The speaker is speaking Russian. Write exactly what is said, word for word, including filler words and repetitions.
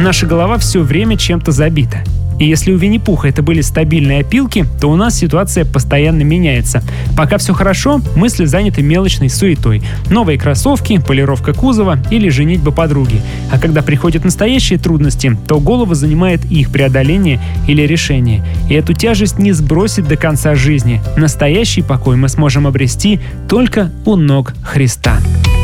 Наша голова все время чем-то забита. И если у Винни-Пуха это были стабильные опилки, то у нас ситуация постоянно меняется. Пока все хорошо, мысли заняты мелочной суетой. Новые кроссовки, полировка кузова или женитьба подруги. А когда приходят настоящие трудности, то голову занимает их преодоление или решение. И эту тяжесть не сбросить до конца жизни. Настоящий покой мы сможем обрести только у ног Христа.